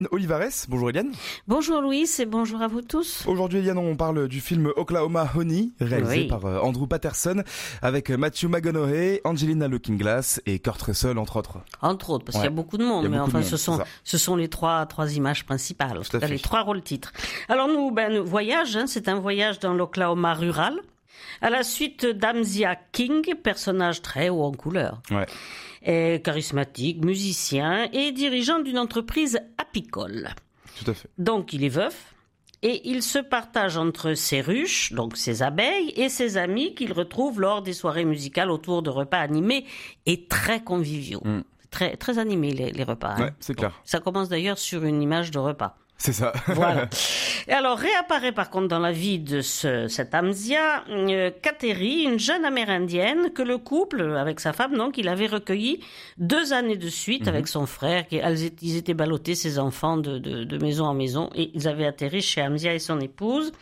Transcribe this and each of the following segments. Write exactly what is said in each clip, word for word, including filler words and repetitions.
Olivares, bonjour Eliane. Bonjour Louis et bonjour à vous tous. Aujourd'hui Eliane, on parle du film Oklahoma Honey, réalisé oui. par euh, Andrew Patterson, avec Matthew McConaughey, Angelina Looking-Glass et Kurt Russell entre autres. Entre autres, parce ouais. qu'il y a beaucoup de monde, mais enfin de monde, ce sont ce sont les trois trois images principales, en tout cas les trois rôles titres. Alors nous, ben nous, voyage, hein, c'est un voyage dans l'Oklahoma rural, à la suite d'Amzia King, personnage très haut en couleur. Ouais. Est charismatique, musicien et dirigeant d'une entreprise apicole. Tout à fait. Donc il est veuf et il se partage entre ses ruches, donc ses abeilles, et ses amis qu'il retrouve lors des soirées musicales autour de repas animés et très conviviaux. Mm. Très, très animés les, les repas. Ouais, hein. c'est clair. Bon, ça commence d'ailleurs sur une image de repas. C'est ça. Voilà. Et alors réapparaît par contre dans la vie de ce, cette Amzia, euh, Kateri, une jeune amérindienne que le couple, avec sa femme, donc, il avait recueillie deux années de suite mm-hmm. avec son frère. Qui, ils étaient ballottés, ses enfants, de, de, de maison en maison, et ils avaient atterri chez Amzia et son épouse.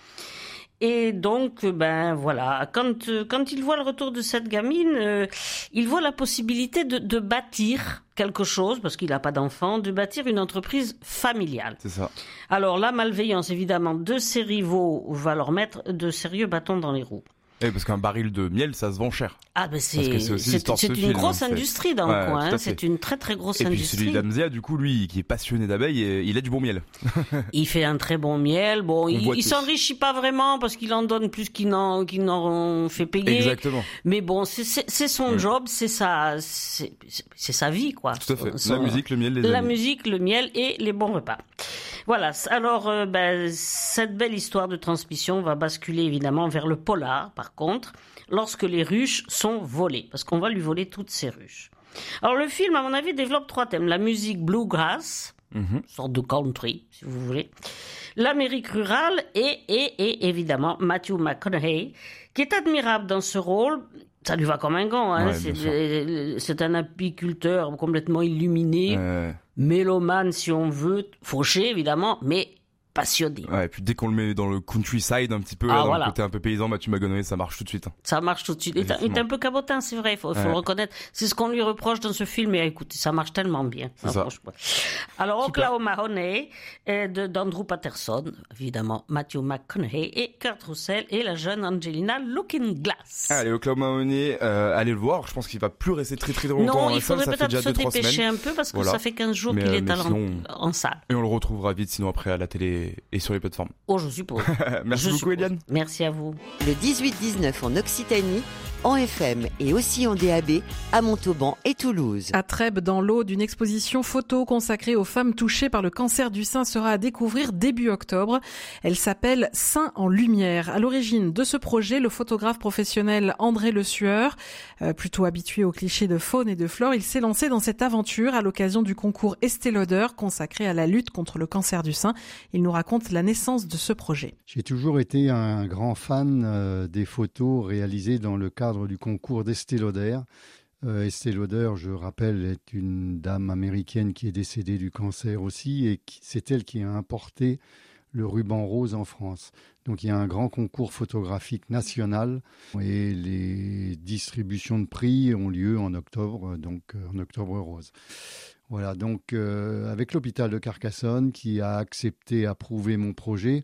Et donc, ben voilà, quand quand il voit le retour de cette gamine, euh, il voit la possibilité de, de bâtir quelque chose, parce qu'il n'a pas d'enfant, de bâtir une entreprise familiale. C'est ça. Alors la malveillance, évidemment, de ses rivaux va leur mettre de sérieux bâtons dans les roues. Et parce qu'un baril de miel, ça se vend cher. Ah ben c'est c'est, c'est, c'est une film, grosse hein, industrie dans ouais, le coin, hein, c'est une très très grosse et industrie. Et puis celui d'Amzia, du coup, lui, qui est passionné d'abeilles, il a du bon miel. Il fait un très bon miel. Bon, il, il s'enrichit pas vraiment parce qu'il en donne plus qu'il n'en qu'il n'en fait payer. Exactement. Mais bon, c'est c'est, c'est son mmh. job, c'est sa c'est, c'est sa vie quoi. Tout à fait. Son, la musique, le miel, les La amis. musique, le miel et les bons repas. Voilà. Alors, euh, ben, cette belle histoire de transmission va basculer évidemment vers le polar, par contre, lorsque les ruches sont volées, parce qu'on va lui voler toutes ses ruches. Alors, le film, à mon avis, développe trois thèmes. La musique bluegrass, mm-hmm. sorte de country, si vous voulez. L'Amérique rurale et, et, et évidemment, Matthew McConaughey, qui est admirable dans ce rôle. Ça lui va comme un gant, hein. Ouais, c'est, c'est un apiculteur complètement illuminé, euh... mélomane si on veut, fauché évidemment, mais passionné. Ouais, et puis dès qu'on le met dans le countryside un petit peu, ah, là, dans voilà. le côté un peu paysan, Matthew McConaughey, ça marche tout de suite. Hein. Ça marche tout de suite. Il est, il est un peu cabotin, c'est vrai, il faut, faut ouais. le reconnaître. C'est ce qu'on lui reproche dans ce film, et écoutez, ça marche tellement bien. C'est ça. Alors, Oklahoma Honey, de, d'Andrew Patterson, évidemment, Matthew McConaughey, et Kurt Russell, et la jeune Angelina Looking-Glass. Allez, Oklahoma Honey, euh, allez le voir, je pense qu'il va plus rester très très longtemps. Non, il faudrait ça, peut-être ça se dépêcher un peu, parce que voilà. ça fait quinze jours mais, qu'il est sinon, en, en salle. Et on le retrouvera vite, sinon après à la télé et sur les plateformes. Oh, je suppose. Merci je beaucoup, suppose. Eliane. Merci à vous. Le dix-huit dix-neuf en Occitanie, en F M et aussi en D A B à Montauban et Toulouse. À Trèbes, dans l'Aude, une exposition photo consacrée aux femmes touchées par le cancer du sein sera à découvrir début octobre. Elle s'appelle Sein en lumière. À l'origine de ce projet, le photographe professionnel André Le Sueur, euh, plutôt habitué aux clichés de faune et de flore, il s'est lancé dans cette aventure à l'occasion du concours Estée Lauder consacré à la lutte contre le cancer du sein. Il nous raconte la naissance de ce projet. J'ai toujours été un grand fan euh, des photos réalisées dans le cadre du concours d'Estée Lauder. Euh, Estée Lauder, je rappelle, est une dame américaine qui est décédée du cancer aussi, et qui, c'est elle qui a importé le ruban rose en France. Donc il y a un grand concours photographique national et les distributions de prix ont lieu en octobre, donc en octobre rose. Voilà, donc euh, avec l'hôpital de Carcassonne qui a accepté, approuvé mon projet,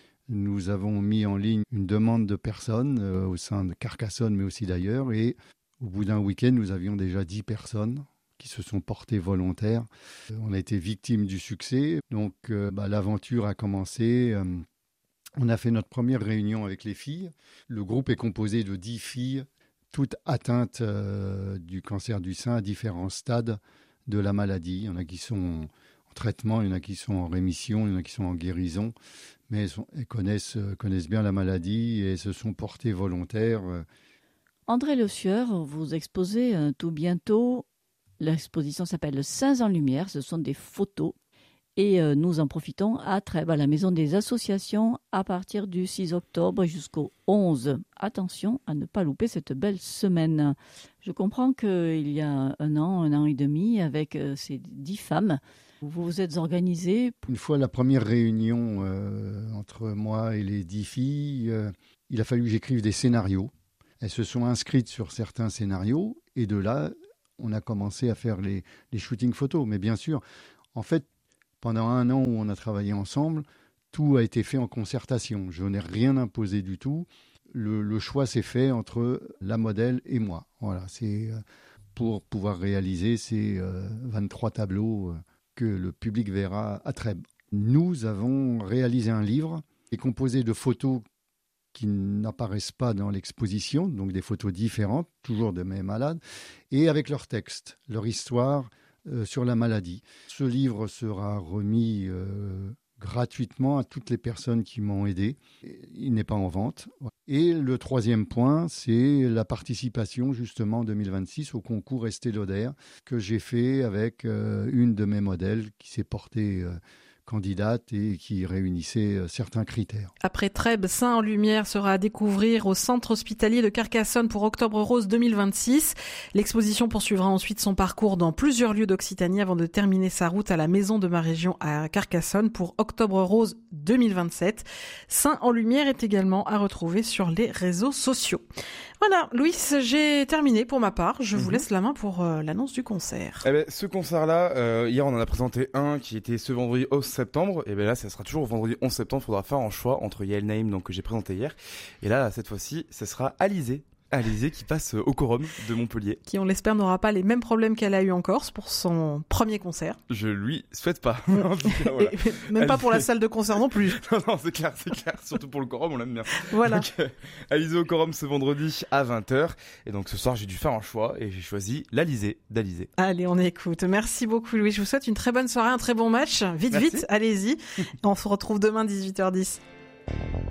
nous avons mis en ligne une demande de personnes euh, au sein de Carcassonne, mais aussi d'ailleurs. Et au bout d'un week-end, nous avions déjà dix personnes qui se sont portées volontaires. Euh, on a été victimes du succès. Donc, euh, bah, l'aventure a commencé. Euh, on a fait notre première réunion avec les filles. Le groupe est composé de dix filles, toutes atteintes euh, du cancer du sein à différents stades de la maladie. Il y en a qui sont en traitement, il y en a qui sont en rémission, il y en a qui sont en guérison. Mais elles, sont, elles connaissent, connaissent bien la maladie et se sont portées volontaires. André Le Sueur, vous exposez euh, tout bientôt. L'exposition s'appelle Seins en lumière. Ce sont des photos. Et euh, nous en profitons à Trèbes, à la Maison des Associations, à partir du six octobre jusqu'au onze. Attention à ne pas louper cette belle semaine. Je comprends qu'il y a un an, un an et demi, avec euh, ces dix femmes, vous vous êtes organisés. Une fois la première réunion euh, entre moi et les dix filles, euh, il a fallu que j'écrive des scénarios. Elles se sont inscrites sur certains scénarios et de là, on a commencé à faire les, les shootings photos. Mais bien sûr, en fait, pendant un an où on a travaillé ensemble, tout a été fait en concertation. Je n'ai rien imposé du tout. Le, le choix s'est fait entre la modèle et moi. Voilà, c'est pour pouvoir réaliser ces vingt-trois tableaux que le public verra à Trèbes. Nous avons réalisé un livre qui est composé de photos qui n'apparaissent pas dans l'exposition, donc des photos différentes, toujours de mes malades, et avec leur texte, leur histoire euh, sur la maladie. Ce livre sera remis euh, gratuitement à toutes les personnes qui m'ont aidé. Il n'est pas en vente. Et le troisième point, c'est la participation justement en deux mille vingt-six au concours Estée Lauder que j'ai fait avec euh, une de mes modèles qui s'est portée euh, candidate et qui réunissait certains critères. Après Trèbes, Saint-en-Lumière sera à découvrir au centre hospitalier de Carcassonne pour Octobre Rose deux mille vingt-six. L'exposition poursuivra ensuite son parcours dans plusieurs lieux d'Occitanie avant de terminer sa route à la Maison de ma région à Carcassonne pour Octobre Rose deux mille vingt-sept. Saint-en-Lumière est également à retrouver sur les réseaux sociaux. Voilà, Louis, j'ai terminé pour ma part. Je mm-hmm. vous laisse la main pour euh, l'annonce du concert. Eh ben, ce concert-là, euh, hier on en a présenté un qui était ce vendredi onze septembre. Et ben là, ça sera toujours le vendredi onze septembre. Il faudra faire un choix entre Yael Naïm, donc que j'ai présenté hier. Et là, cette fois-ci, ce sera Alizée. Alizée qui passe au Quorum de Montpellier. Qui, on l'espère, n'aura pas les mêmes problèmes qu'elle a eu en Corse pour son premier concert. Je lui souhaite pas. En tout cas, voilà. Et même Alizée... pas pour la salle de concert non plus. non, non, c'est clair, c'est clair. Surtout pour le Quorum, on l'aime bien. Voilà. Donc, euh, Alizée au Quorum ce vendredi à vingt heures. Et donc ce soir, j'ai dû faire un choix et j'ai choisi l'Alizée d'Alizée. Allez, on écoute. Merci beaucoup, Louis. Je vous souhaite une très bonne soirée, un très bon match. Vite, Merci. vite, allez-y. On se retrouve demain dix-huit heures dix.